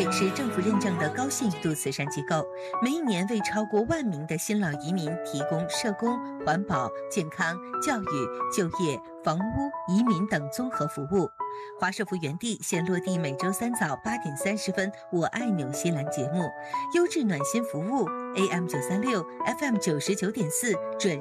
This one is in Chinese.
是政府认证的高信誉度慈善机构，每一年为超过1万名的新老移民提供社工、环保、健康、教育、就业、房屋、移民等综合服务。华社福园地现落地每周3早8点30分《我爱纽西兰》节目，优质暖心服务 AM936 FM99.4准。